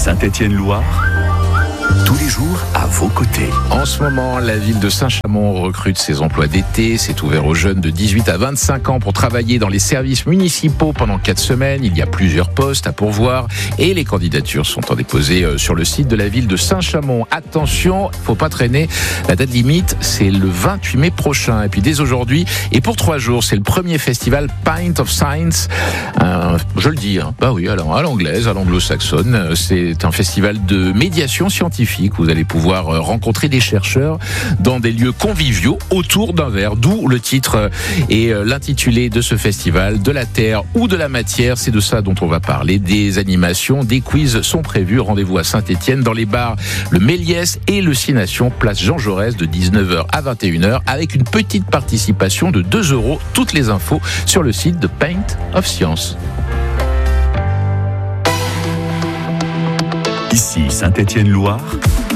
Saint-Étienne-Loire, tous les jours à vos côtés. En ce moment, la ville de Saint-Chamond recrute ses emplois d'été. C'est ouvert aux jeunes de 18 à 25 ans pour travailler dans les services municipaux pendant 4 semaines. Il y a plusieurs postes à pourvoir et les candidatures sont en déposées sur le site de la ville de Saint-Chamond. Attention, faut pas traîner. La date limite, c'est le 28 mai prochain. Et puis dès aujourd'hui, et pour 3 jours, c'est le premier festival Pint of Science. Je le dis, bah oui, alors à l'anglaise, à l'anglo-saxonne. C'est un festival de médiation scientifique. Vous allez pouvoir rencontrer des chercheurs dans des lieux conviviaux autour d'un verre, d'où le titre et l'intitulé de ce festival, de la terre ou de la matière. C'est de ça dont on va parler. Des animations, des quiz sont prévus. Rendez-vous à Saint-Étienne dans les bars Le Méliès et le 6 Nations, place Jean Jaurès, de 19h à 21h, avec une petite participation de 2 €. Toutes les infos sur le site de Pint of Science. Ici Saint-Étienne-Loire,